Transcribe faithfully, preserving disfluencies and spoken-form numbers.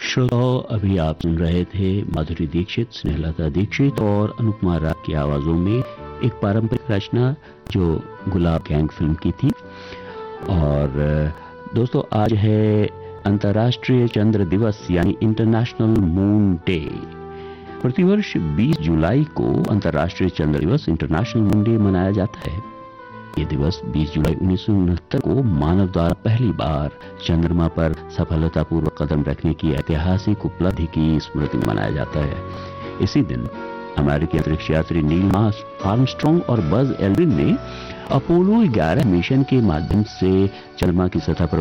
श्रोताओं, अभी आप सुन रहे थे माधुरी दीक्षित, स्नेहलता दीक्षित और अनुपमा राग की आवाजों में एक पारंपरिक रचना जो गुलाब गैंग फिल्म की थी। और दोस्तों, आज है अंतर्राष्ट्रीय चंद्र दिवस यानी इंटरनेशनल मून डे। प्रतिवर्ष बीस जुलाई को अंतर्राष्ट्रीय चंद्र दिवस इंटरनेशनल मून डे मनाया जाता है। ये दिवस बीस जुलाई उन्नीस सौ उनहत्तर को मानव द्वारा पहली बार चंद्रमा पर सफलतापूर्वक कदम रखने की ऐतिहासिक उपलब्धि की स्मृति में मनाया जाता है। इसी दिन अमेरिकी अंतरिक्ष यात्री नील आर्मस्ट्रांग और बज एल्ड्रिन ने अपोलो ग्यारह मिशन के माध्यम से चंद्रमा की सतह पर